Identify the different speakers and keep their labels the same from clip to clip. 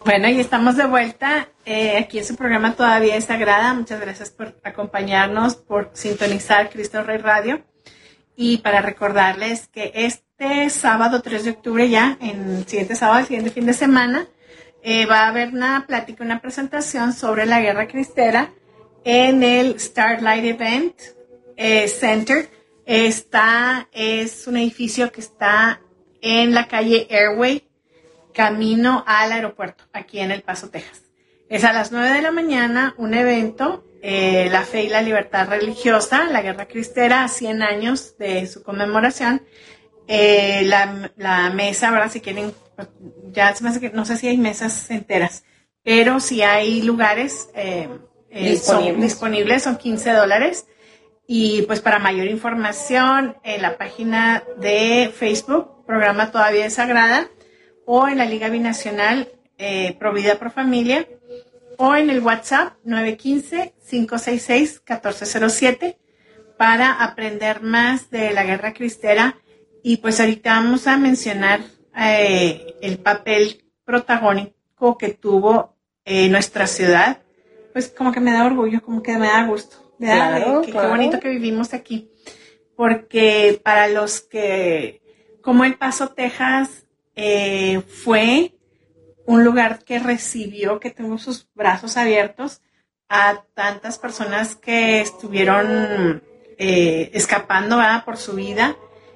Speaker 1: Bueno, y estamos de vuelta aquí en su programa Todavía es Sagrada. Muchas gracias por acompañarnos, por sintonizar Cristo Rey Radio. Y para recordarles que este sábado 3 de octubre ya, en el siguiente sábado, el siguiente fin de semana, va a haber una plática, una presentación sobre la Guerra Cristera en el Starlight Event Center. Es un edificio que está en la calle Airway, camino al aeropuerto, aquí en El Paso, Texas. Es a las 9 de la mañana, un evento, la fe y la libertad religiosa, la Guerra Cristera, a 100 años de su conmemoración. La mesa, ¿verdad? Si quieren, ya se me hace que no sé si hay mesas enteras, pero si hay lugares disponibles, son $15. Y pues para mayor información, en la página de Facebook, programa Todavía es Sagrada, o en la Liga Binacional Provida por Familia, o en el WhatsApp 915-566-1407 para aprender más de la Guerra Cristera. Y pues ahorita vamos a mencionar el papel protagónico que tuvo nuestra ciudad. Pues como que me da orgullo, como que me da gusto.
Speaker 2: Claro,
Speaker 1: Qué bonito que vivimos aquí. Porque para los que, como El Paso, Texas, fue un lugar que recibió, que tuvo sus brazos abiertos a tantas personas que estuvieron escapando, ¿verdad?, por su vida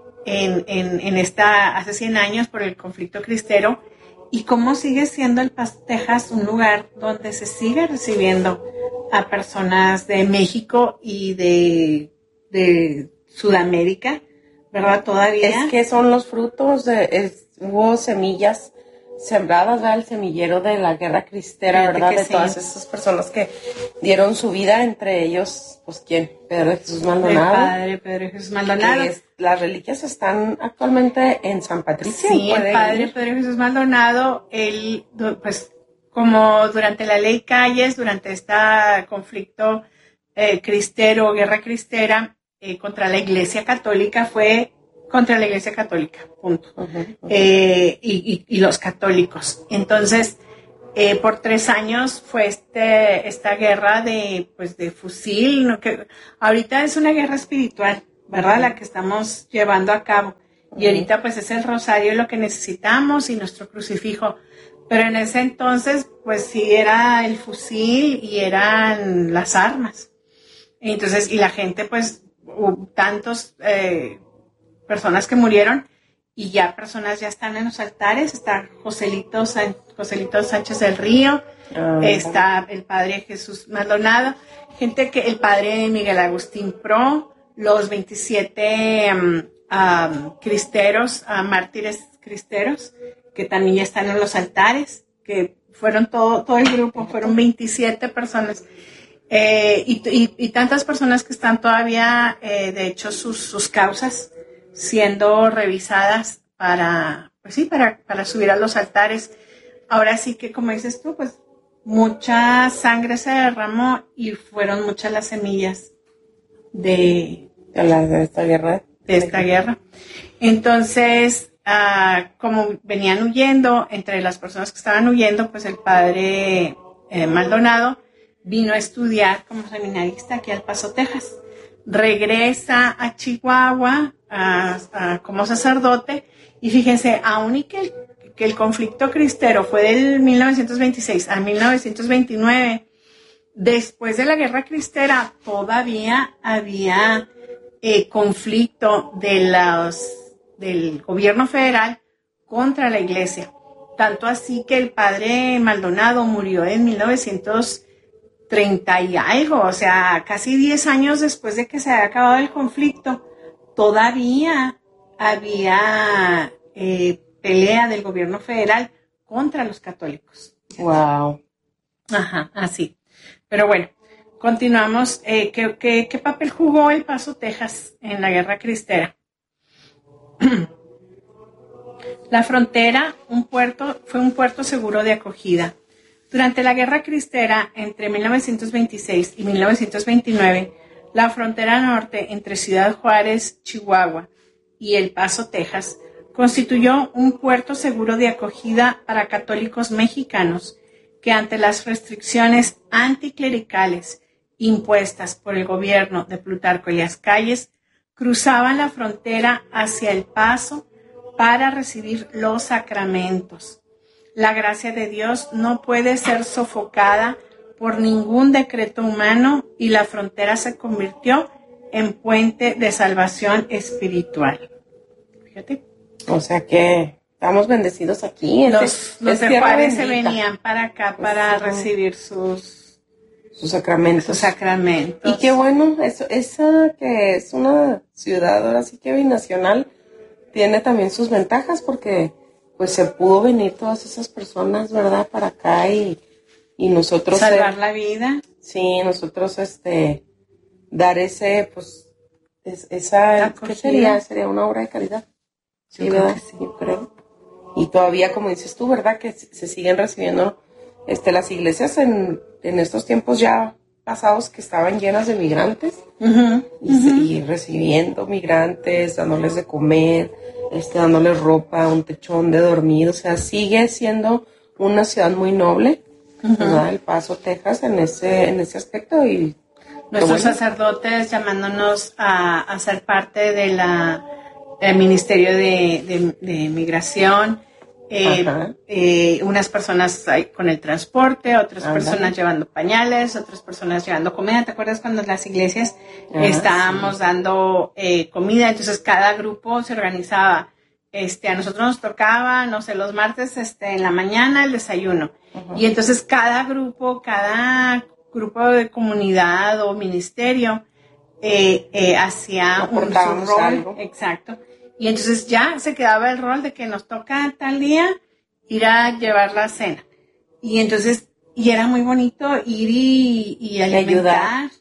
Speaker 1: hace 100 años por el conflicto cristero, y cómo sigue siendo El Paso, Texas, un lugar donde se sigue recibiendo a personas de México y de Sudamérica, ¿verdad? Todavía.
Speaker 2: Es que son los frutos, hubo semillas sembradas, ¿verdad? El semillero de la Guerra Cristera, ¿verdad? De todas esas personas que dieron su vida, entre ellos, pues, ¿quién? Pedro de Jesús Maldonado.
Speaker 1: El padre Pedro de Jesús Maldonado.
Speaker 2: Las reliquias están actualmente en San Patricio.
Speaker 1: Sí, el padre Pedro de Jesús Maldonado, él, pues, como durante la ley Calles, durante este conflicto cristero, guerra cristera, contra la Iglesia Católica, fue contra la Iglesia Católica, punto. Y los católicos. Entonces, por 3 años fue esta guerra de fusil, ¿no? Que ahorita es una guerra espiritual, ¿verdad? La que estamos llevando a cabo. Y ahorita pues es el rosario lo que necesitamos y nuestro crucifijo. Pero en ese entonces, pues sí era el fusil y eran las armas. Entonces, y la gente, pues, tantos personas que murieron, y ya personas ya están en los altares. Está Joselito Sánchez del Río, está el padre Jesús Maldonado, el padre Miguel Agustín Pro, los 27 cristeros, mártires cristeros, que también ya están en los altares, que fueron todo el grupo, fueron 27 personas. Y tantas personas que están todavía, de hecho, sus causas siendo revisadas para subir a los altares. Ahora sí que, como dices tú, pues mucha sangre se derramó y fueron muchas las semillas de esta guerra. Entonces, como venían huyendo, entre las personas que estaban huyendo, pues el padre Maldonado vino a estudiar como seminarista aquí al Paso, Texas. Regresa a Chihuahua como sacerdote, y fíjense, aún y que el conflicto cristero fue del 1926 al 1929, después de la guerra cristera todavía había conflicto del gobierno federal contra la iglesia. Tanto así que el padre Maldonado murió en 1930 y algo, o sea, casi 10 años después de que se había acabado el conflicto, todavía había pelea del gobierno federal contra los católicos.
Speaker 2: Wow.
Speaker 1: Ajá, así. Pero bueno, continuamos. ¿Qué papel jugó El Paso, Texas, en la guerra cristera? La frontera fue un puerto seguro de acogida. Durante la guerra cristera, entre 1926 y 1929, la frontera norte entre Ciudad Juárez, Chihuahua, y El Paso, Texas, constituyó un puerto seguro de acogida para católicos mexicanos que ante las restricciones anticlericales impuestas por el gobierno de Plutarco Elías Calles, cruzaban la frontera hacia El Paso para recibir los sacramentos. La gracia de Dios no puede ser sofocada por ningún decreto humano y la frontera se convirtió en puente de salvación espiritual. Fíjate.
Speaker 2: O sea que estamos bendecidos aquí.
Speaker 1: Los de Juárez se venían para acá para recibir sus sacramentos.
Speaker 2: Y qué bueno, esa que es una ciudad ahora sí que binacional, tiene también sus ventajas porque pues se pudo venir todas esas personas, ¿verdad? Para acá y nosotros...
Speaker 1: Salvar la vida.
Speaker 2: Sí, nosotros dar ese, pues, esa, ¿qué sería? Sería una obra de caridad. Sí, ¿verdad? Sí, yo creo. Y todavía, como dices tú, ¿verdad? Que se siguen recibiendo las iglesias en estos tiempos ya pasados que estaban llenas de migrantes y recibiendo migrantes, dándoles de comer, dándoles ropa, un techón de dormir. O sea, sigue siendo una ciudad muy noble, ¿verdad? El Paso, Texas, en ese aspecto. Y
Speaker 1: nuestros sacerdotes llamándonos a ser parte de el Ministerio de Migración, unas personas con el transporte, otras personas llevando pañales, otras personas llevando comida. ¿Te acuerdas cuando en las iglesias estábamos dando comida? Entonces cada grupo se organizaba. A nosotros nos tocaba, no sé, los martes en la mañana el desayuno. Y entonces cada grupo de comunidad o ministerio hacía su rol.
Speaker 2: Algo.
Speaker 1: Exacto. Y entonces ya se quedaba el rol de que nos toca tal día ir a llevar la cena. Y entonces, y era muy bonito ir y alimentar.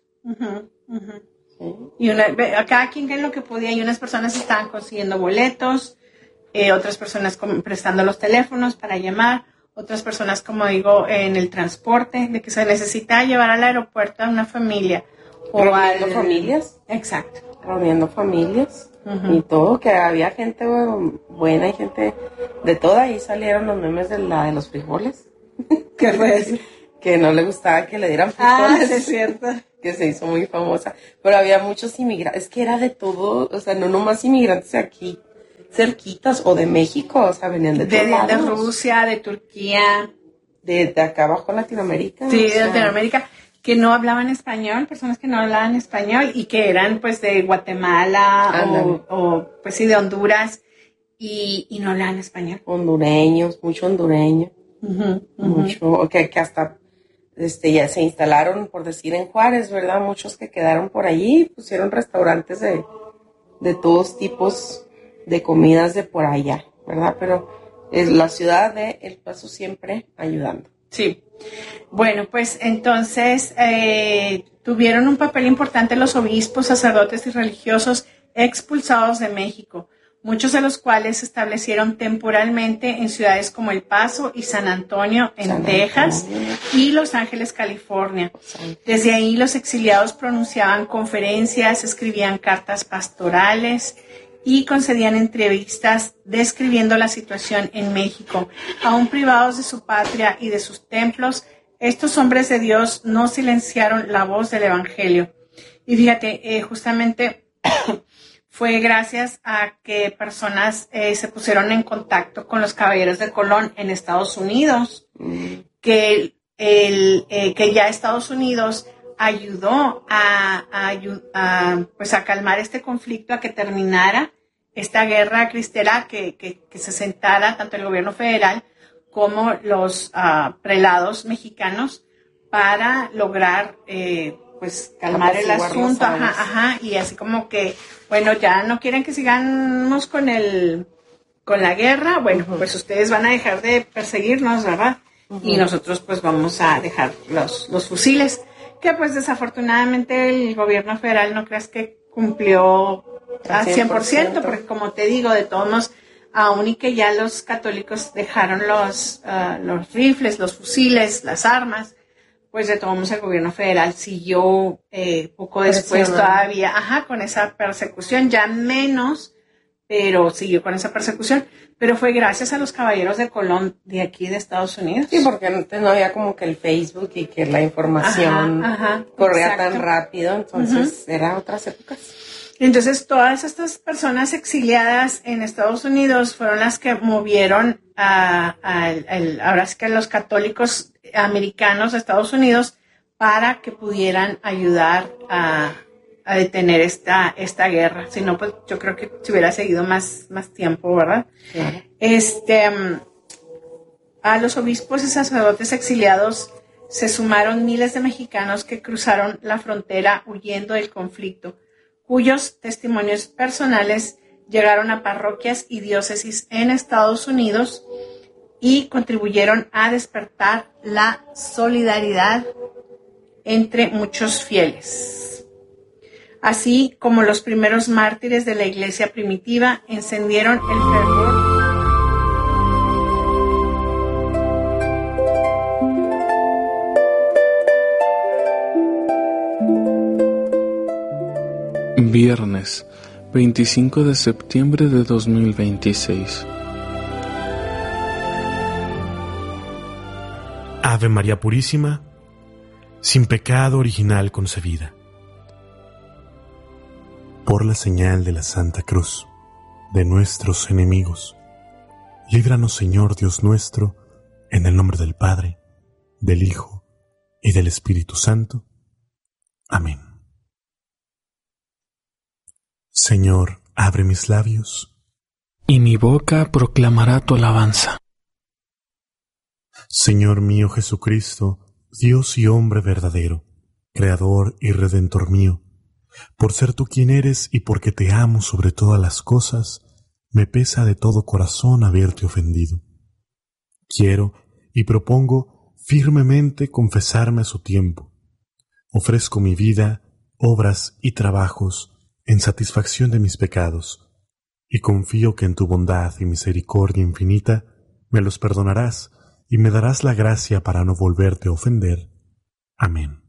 Speaker 1: Y cada quien en lo que podía, y unas personas estaban consiguiendo boletos, otras personas prestando los teléfonos para llamar, otras personas, como digo, en el transporte, de que se necesita llevar al aeropuerto a una familia.
Speaker 2: ¿Reuniendo familias?
Speaker 1: Exacto.
Speaker 2: Reuniendo familias. Y todo, que había gente buena y gente de toda. Ahí salieron los memes de los frijoles.
Speaker 1: ¿Qué fue eso?
Speaker 2: Que no le gustaba que le dieran frijoles.
Speaker 1: Sí, es cierto.
Speaker 2: Que se hizo muy famosa. Pero había muchos inmigrantes. Es que era de todo, o sea, no nomás inmigrantes de aquí cerquitas o de México, o sea, venían de todos lados.
Speaker 1: De Rusia, de Turquía.
Speaker 2: De acá abajo Latinoamérica.
Speaker 1: Sí, de Latinoamérica. Que no hablaban español, personas que no hablaban español y que eran pues de Guatemala o pues sí de Honduras y no hablaban español.
Speaker 2: Hondureños, mucho hondureño, mucho, que hasta ya se instalaron, por decir, en Juárez, ¿verdad? Muchos que quedaron por allí, pusieron restaurantes de todos tipos de comidas de por allá, ¿verdad? Pero es la ciudad de El Paso siempre ayudando.
Speaker 1: Sí. Bueno, pues entonces tuvieron un papel importante los obispos, sacerdotes y religiosos expulsados de México, muchos de los cuales se establecieron temporalmente en ciudades como El Paso y San Antonio en Texas y Los Ángeles, California. Desde ahí los exiliados pronunciaban conferencias, escribían cartas pastorales y concedían entrevistas describiendo la situación en México. Aún privados de su patria y de sus templos, estos hombres de Dios no silenciaron la voz del Evangelio. Y fíjate, justamente fue gracias a que personas se pusieron en contacto con los caballeros de Colón en Estados Unidos, que ya Estados Unidos ayudó pues a calmar este conflicto, a que terminara esta guerra cristera, que se sentara tanto el gobierno federal como los prelados mexicanos para lograr pues calmar el asunto, y así como que, bueno, ya no quieren que sigamos con la guerra, bueno, pues ustedes van a dejar de perseguirnos, ¿verdad? Y nosotros pues vamos a dejar los fusiles, que pues desafortunadamente el gobierno federal no creas que cumplió al 100%, porque como te digo, de todos modos, aún y que ya los católicos dejaron los rifles, los fusiles, las armas, pues de todos modos el gobierno federal siguió poco después todavía, con esa persecución, ya menos pero siguió con esa persecución. Pero fue gracias a los caballeros de Colón de aquí de Estados Unidos.
Speaker 2: Sí, porque antes no había como que el Facebook y que la información corría tan rápido, entonces eran otras épocas.
Speaker 1: Entonces todas estas personas exiliadas en Estados Unidos fueron las que movieron ahora sí que a los católicos americanos de Estados Unidos para que pudieran ayudar a detener esta guerra. Si no, pues yo creo que se hubiera seguido más tiempo, ¿verdad? Claro. A los obispos y sacerdotes exiliados se sumaron miles de mexicanos que cruzaron la frontera huyendo del conflicto, cuyos testimonios personales llegaron a parroquias y diócesis en Estados Unidos y contribuyeron a despertar la solidaridad entre muchos fieles. Así como los primeros mártires de la iglesia primitiva encendieron el fervor
Speaker 3: Viernes 25 de septiembre de 2026.
Speaker 4: Ave María Purísima, sin pecado original concebida. Por la señal de la Santa Cruz de nuestros enemigos, líbranos, Señor Dios nuestro, en el nombre del Padre, del Hijo y del Espíritu Santo. Amén. Señor, abre mis labios,
Speaker 3: y mi boca proclamará tu alabanza.
Speaker 4: Señor mío Jesucristo, Dios y hombre verdadero, Creador y Redentor mío, por ser tú quien eres y porque te amo sobre todas las cosas, me pesa de todo corazón haberte ofendido. Quiero y propongo firmemente confesarme a su tiempo. Ofrezco mi vida, obras y trabajos en satisfacción de mis pecados, y confío que en tu bondad y misericordia infinita me los perdonarás y me darás la gracia para no volverte a ofender. Amén.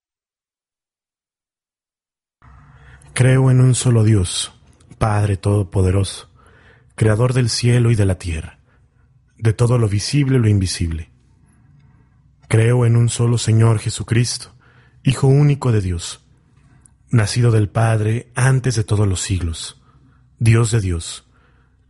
Speaker 4: Creo en un solo Dios, Padre Todopoderoso, Creador del cielo y de la tierra, de todo lo visible y lo invisible. Creo en un solo Señor Jesucristo, Hijo único de Dios, nacido del Padre antes de todos los siglos, Dios de Dios,